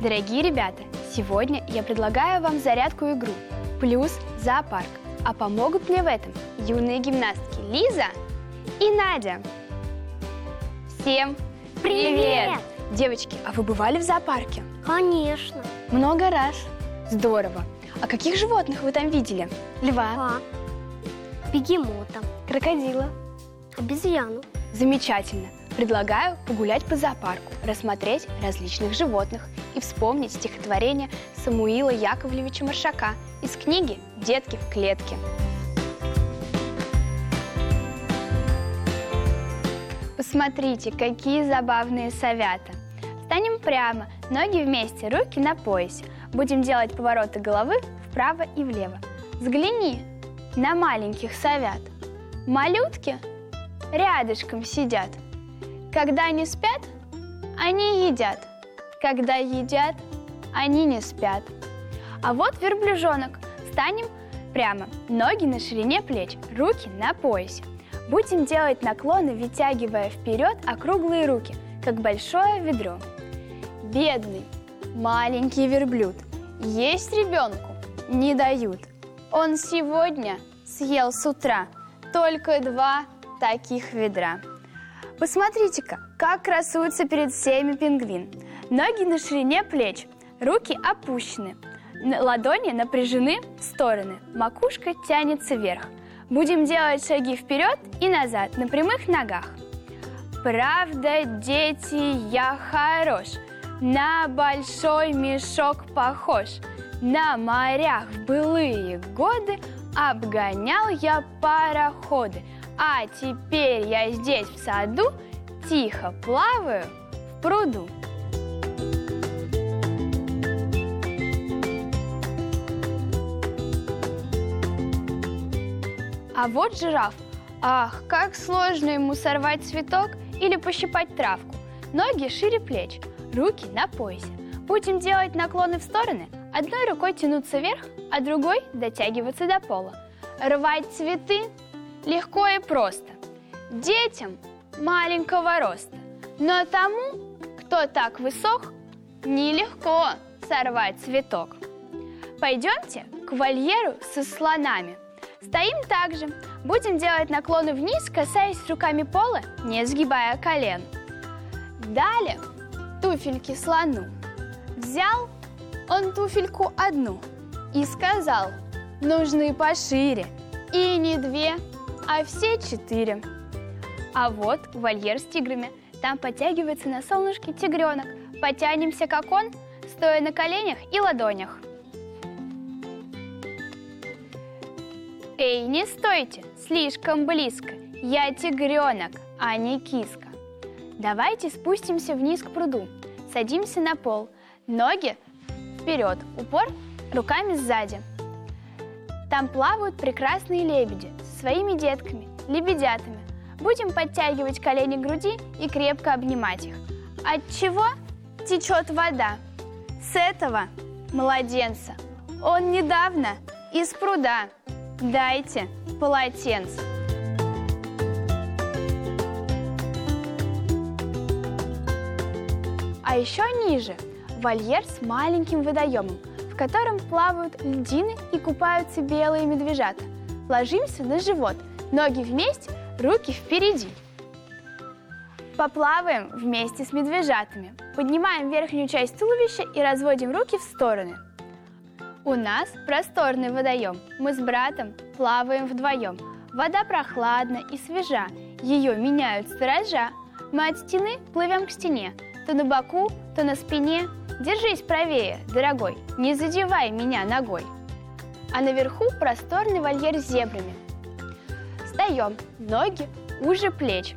Дорогие ребята, сегодня я предлагаю вам зарядку-игру плюс зоопарк. А помогут мне в этом юные гимнастки Лиза и Надя. Всем привет! Девочки, а вы бывали в зоопарке? Конечно. Много раз. Здорово. А каких животных вы там видели? Льва, Бегемота, крокодила. обезьяну. Замечательно. Предлагаю погулять по зоопарку, рассмотреть различных животных и вспомнить стихотворение Самуила Яковлевича Маршака из книги «Детки в клетке». Посмотрите, какие забавные совята. Встанем прямо, ноги вместе, руки на поясе. Будем делать повороты головы вправо и влево. Взгляни на маленьких совят. Малютки рядышком сидят. Когда они спят, они едят. Когда едят, они не спят. А вот верблюжонок. Встанем прямо, ноги на ширине плеч, руки на поясе. Будем делать наклоны, вытягивая вперед округлые руки, как большое ведро. Бедный маленький верблюд, есть ребенку не дают. Он сегодня съел с утра только 2 таких ведра. Посмотрите-ка, как красуется перед всеми пингвин. Ноги на ширине плеч, руки опущены, ладони напряжены в стороны, макушка тянется вверх. Будем делать шаги вперед и назад на прямых ногах. Правда, дети, я хорош, на большой мешок похож. На морях в былые годы обгонял я пароходы. А теперь я здесь в саду тихо плаваю в пруду. А вот жираф. Ах, как сложно ему сорвать цветок или пощипать травку. Ноги шире плеч, руки на поясе. Будем делать наклоны в стороны, одной рукой тянуться вверх, а другой дотягиваться до пола. Рвать цветы легко и просто детям маленького роста. Но тому, кто так высок, нелегко сорвать цветок. Пойдемте к вольеру со слонами. Стоим так же. Будем делать наклоны вниз, касаясь руками пола, не сгибая колен. Далее туфельки слону. Взял он туфельку одну и сказал: нужны пошире. И не 2, а все 4. А вот вольер с тиграми. Там подтягивается на солнышке тигренок. Потянемся, как он, стоя на коленях и ладонях. Эй, не стойте, слишком близко. Я тигренок, а не киска. Давайте спустимся вниз к пруду. Садимся на пол. Ноги вперед, упор руками сзади. Там плавают прекрасные лебеди со своими детками, лебедятами. Будем подтягивать колени к груди и крепко обнимать их. От чего течет вода? С этого младенца. Он недавно из пруда. Дайте полотенце. А еще ниже вольер с маленьким водоемом, в котором плавают льдины и купаются белые медвежата. Ложимся на живот, ноги вместе, руки впереди. Поплаваем вместе с медвежатами. Поднимаем верхнюю часть туловища и разводим руки в стороны. У нас просторный водоем. Мы с братом плаваем вдвоем. Вода прохладна и свежа. Ее меняют сторожа. Мы от стены плывем к стене. То на боку, то на спине. Держись правее, дорогой, не задевай меня ногой. А наверху просторный вольер с зебрами. Встаем, ноги уже плеч.